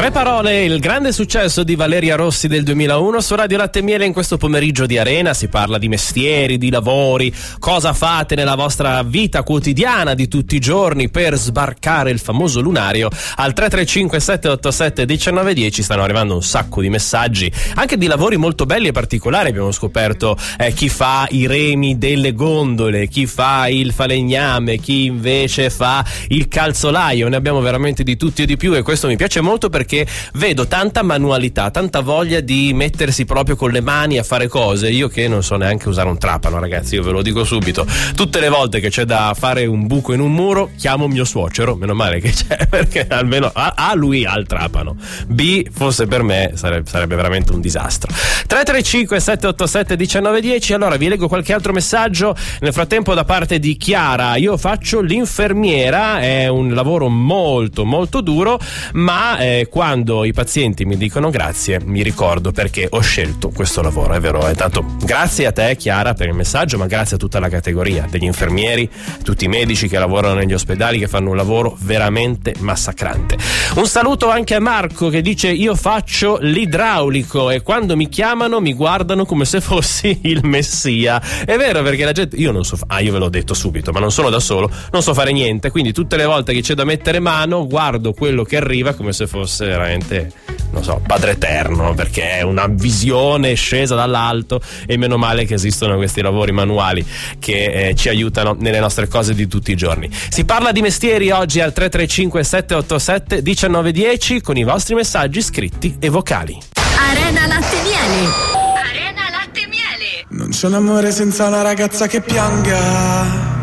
Tre parole, il grande successo di Valeria Rossi del 2001 su Radio Latte e Miele. In questo pomeriggio di Arena si parla di mestieri, di lavori, cosa fate nella vostra vita quotidiana di tutti i giorni per sbarcare il famoso lunario. Al 335 787 1910 stanno arrivando un sacco di messaggi, anche di lavori molto belli e particolari. Abbiamo scoperto chi fa i remi delle gondole, chi fa il falegname, chi invece fa il calzolaio. Ne abbiamo veramente di tutti e di più, e questo mi piace molto perché vedo tanta manualità, tanta voglia di mettersi proprio con le mani a fare cose. Io che non so neanche usare un trapano, ragazzi, io ve lo dico subito, tutte le volte che c'è da fare un buco in un muro chiamo mio suocero, meno male che c'è, perché almeno A lui ha il trapano, B fosse per me sarebbe veramente un disastro. 335 787 1910. Allora vi leggo qualche altro messaggio nel frattempo da parte di Chiara. Io faccio l'infermiera, è un lavoro molto molto duro, ma quando i pazienti mi dicono grazie mi ricordo perché ho scelto questo lavoro. È vero, tanto grazie a te Chiara per il messaggio, ma grazie a tutta la categoria degli infermieri, tutti i medici che lavorano negli ospedali, che fanno un lavoro veramente massacrante. Un saluto anche a Marco che dice io faccio l'idraulico e quando mi chiamano mi guardano come se fossi il messia. È vero, perché la gente, io non so, io ve l'ho detto subito, ma non sono da solo, non so fare niente, quindi tutte le volte che c'è da mettere mano guardo quello che arriva come se fosse veramente, non so, Padre Eterno, perché è una visione scesa dall'alto, e meno male che esistono questi lavori manuali che ci aiutano nelle nostre cose di tutti i giorni. Si parla di mestieri oggi al 335 787 1910 con i vostri messaggi scritti e vocali. Arena Latte e Miele. Arena Latte e Miele. Non c'è un amore senza una ragazza che pianga.